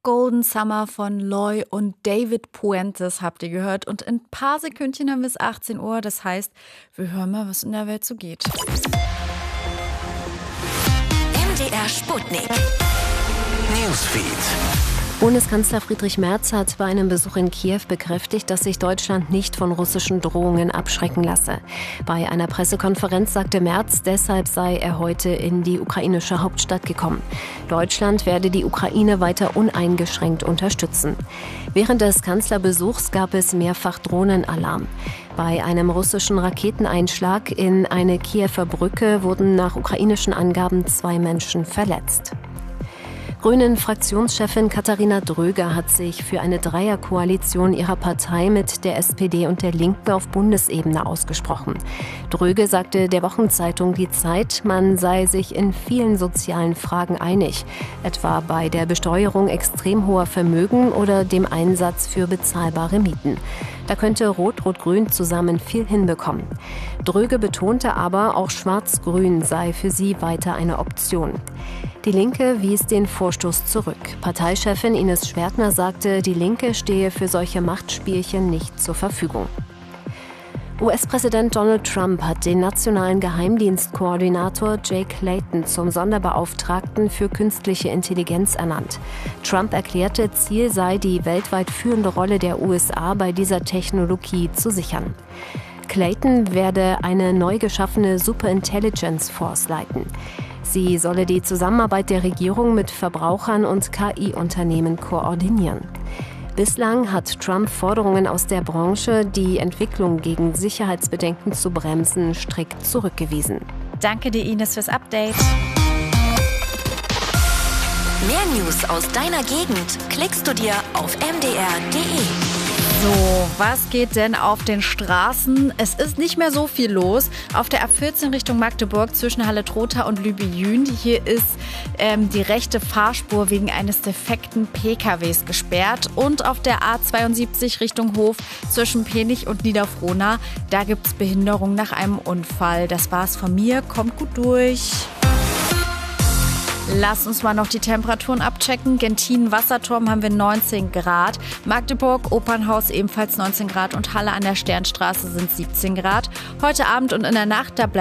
Golden Summer von Loy und David Puentes habt ihr gehört. Und in ein paar Sekündchen haben wir es 18 Uhr. Das heißt, wir hören mal, was in der Welt so geht. MDR Sputnik. Newsfeed. Bundeskanzler Friedrich Merz hat bei einem Besuch in Kiew bekräftigt, dass sich Deutschland nicht von russischen Drohungen abschrecken lasse. Bei einer Pressekonferenz sagte Merz, deshalb sei er heute in die ukrainische Hauptstadt gekommen. Deutschland werde die Ukraine weiter uneingeschränkt unterstützen. Während des Kanzlerbesuchs gab es mehrfach Drohnenalarm. Bei einem russischen Raketeneinschlag in eine Kiewer Brücke wurden nach ukrainischen Angaben 2 Menschen verletzt. Grünen-Fraktionschefin Katharina Dröger hat sich für eine Dreierkoalition ihrer Partei mit der SPD und der Linken auf Bundesebene ausgesprochen. Dröge sagte der Wochenzeitung Die Zeit, man sei sich in vielen sozialen Fragen einig, etwa bei der Besteuerung extrem hoher Vermögen oder dem Einsatz für bezahlbare Mieten. Da könnte Rot-Rot-Grün zusammen viel hinbekommen. Dröge betonte aber, auch Schwarz-Grün sei für sie weiter eine Option. Die Linke wies den Vorstoß zurück. Parteichefin Ines Schwertner sagte, die Linke stehe für solche Machtspielchen nicht zur Verfügung. US-Präsident Donald Trump hat den nationalen Geheimdienstkoordinator Jake Layton zum Sonderbeauftragten für künstliche Intelligenz ernannt. Trump erklärte, Ziel sei, die weltweit führende Rolle der USA bei dieser Technologie zu sichern. Clayton werde eine neu geschaffene Superintelligence Force leiten. Sie solle die Zusammenarbeit der Regierung mit Verbrauchern und KI-Unternehmen koordinieren. Bislang hat Trump Forderungen aus der Branche, die Entwicklung gegen Sicherheitsbedenken zu bremsen, strikt zurückgewiesen. Danke dir, Ines, fürs Update. Mehr News aus deiner Gegend klickst du dir auf mdr.de. So, was geht denn auf den Straßen? Es ist nicht mehr so viel los. Auf der A14 Richtung Magdeburg zwischen Halle-Trotha und Lübejün. Hier ist die rechte Fahrspur wegen eines defekten PKWs gesperrt. Und auf der A72 Richtung Hof zwischen Penich und Niederfrohna, da gibt es Behinderung nach einem Unfall. Das war's von mir. Kommt gut durch. Lass uns mal noch die Temperaturen abchecken. Gentin-Wasserturm haben wir 19 Grad. Magdeburg, Opernhaus ebenfalls 19 Grad und Halle an der Sternstraße sind 17 Grad. Heute Abend und in der Nacht, da bleibt